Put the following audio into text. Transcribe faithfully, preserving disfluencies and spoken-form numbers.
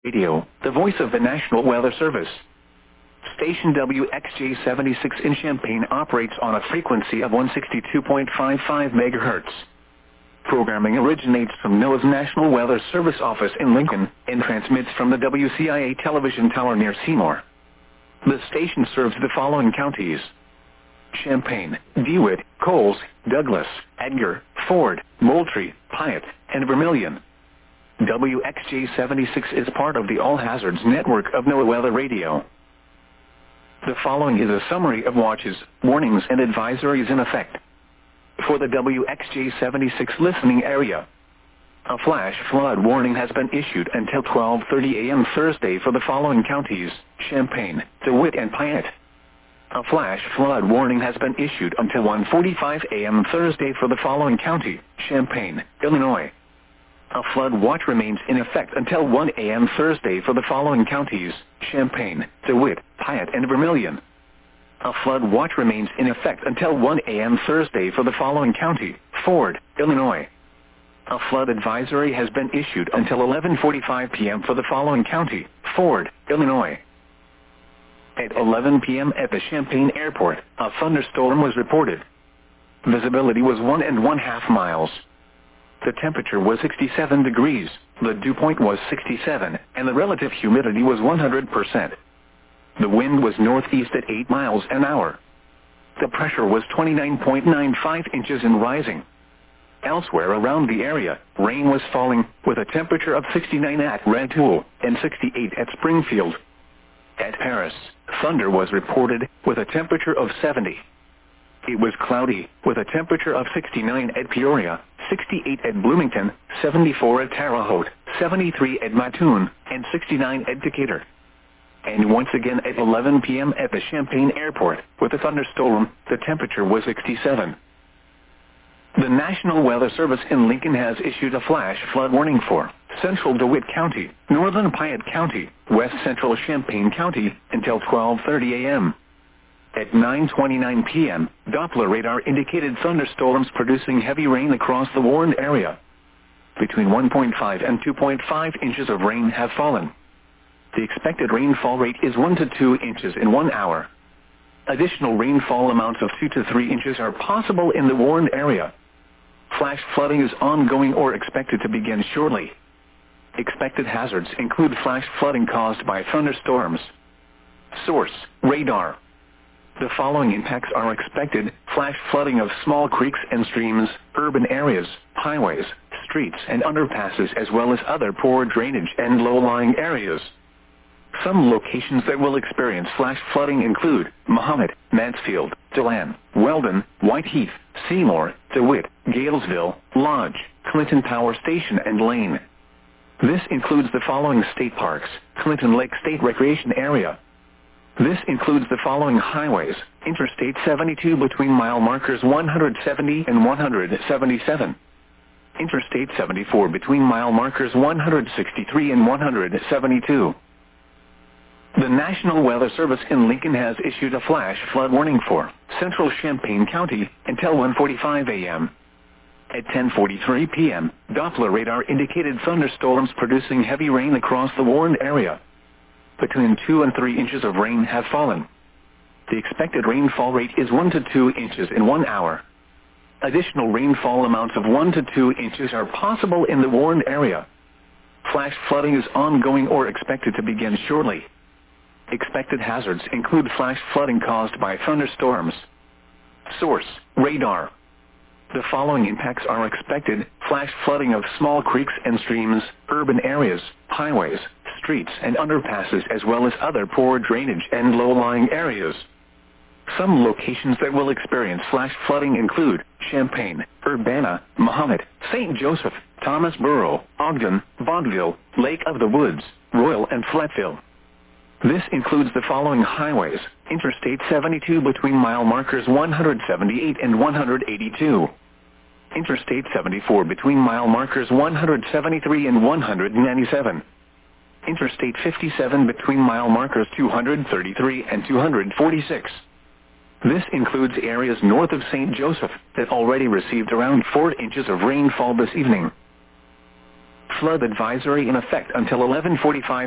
Radio, the voice of the National Weather Service. Station W X J seventy-six in Champaign operates on a frequency of one sixty-two point five five megahertz. Programming originates from NOAA's National Weather Service office in Lincoln and transmits from the W C I A television tower near Seymour. The station serves the following counties: Champaign, DeWitt, Coles, Douglas, Edgar, Ford, Moultrie, Piatt, and Vermilion. W X J seventy-six is part of the All Hazards network of NOAA Weather Radio. The following is a summary of watches, warnings, and advisories in effect. For the W X J seventy-six listening area, a flash flood warning has been issued until twelve thirty a m Thursday for the following counties: Champaign, DeWitt, and Piatt. A flash flood warning has been issued until one forty-five a m Thursday for the following county: Champaign, Illinois. A flood watch remains in effect until one a m Thursday for the following counties: Champaign, DeWitt, Piatt, and Vermilion. A flood watch remains in effect until one a m Thursday for the following county: Ford, Illinois. A flood advisory has been issued until eleven forty-five p m for the following county: Ford, Illinois. At eleven p m at the Champaign Airport, a thunderstorm was reported. Visibility was one and one half miles. The temperature was sixty-seven degrees, the dew point was sixty-seven, and the relative humidity was one hundred percent. The wind was northeast at eight miles an hour. The pressure was twenty-nine point nine five inches and rising. Elsewhere around the area, rain was falling, with a temperature of sixty-nine at Rantoul and sixty-eight at Springfield. At Paris, thunder was reported, with a temperature of seventy. It was cloudy, with a temperature of sixty-nine at Peoria, sixty-eight at Bloomington, seventy-four at Terre Haute, seventy-three at Mattoon, and sixty-nine at Decatur. And once again at eleven p m at the Champaign Airport, with a thunderstorm, the temperature was sixty-seven. The National Weather Service in Lincoln has issued a flash flood warning for Central DeWitt County, Northern Piatt County, West Central Champaign County, until twelve thirty a m At nine twenty-nine p m, Doppler radar indicated thunderstorms producing heavy rain across the warned area. Between one point five and two point five inches of rain have fallen. The expected rainfall rate is one to two inches in one hour. Additional rainfall amounts of two to three inches are possible in the warned area. Flash flooding is ongoing or expected to begin shortly. Expected hazards include flash flooding caused by thunderstorms. Source: radar. The following impacts are expected: flash flooding of small creeks and streams, urban areas, highways, streets, and underpasses, as well as other poor drainage and low-lying areas. Some locations that will experience flash flooding include Mahomet, Mansfield, Deland, Weldon, Whiteheath, Seymour, DeWitt, Galesville, Lodge, Clinton Power Station, and Lane. This includes the following state parks: Clinton Lake State Recreation Area. This includes the following highways: Interstate seventy-two between mile markers one hundred seventy and one hundred seventy-seven. Interstate seventy-four between mile markers one hundred sixty-three and one hundred seventy-two. The National Weather Service in Lincoln has issued a flash flood warning for Central Champaign County until one forty-five a m At ten forty-three p m, Doppler radar indicated thunderstorms producing heavy rain across the warned area. Between two and three inches of rain have fallen. The expected rainfall rate is one to two inches in one hour. Additional rainfall amounts of one to two inches are possible in the warned area. Flash flooding is ongoing or expected to begin shortly. Expected hazards include flash flooding caused by thunderstorms. Source: radar. The following impacts are expected: flash flooding of small creeks and streams, urban areas, highways, streets, and underpasses, as well as other poor drainage and low-lying areas. Some locations that will experience flash flooding include Champaign, Urbana, Mahomet, Saint Joseph, Thomasboro, Ogden, Vaudeville, Lake of the Woods, Royal, and Fletville. This includes the following highways: Interstate seventy-two between mile markers one hundred seventy-eight and one hundred eighty-two. Interstate seventy-four between mile markers one hundred seventy-three and one hundred ninety-seven. Interstate fifty-seven between mile markers two hundred thirty-three and two hundred forty-six. This includes areas north of Saint Joseph that already received around four inches of rainfall this evening. Flood advisory in effect until eleven forty-five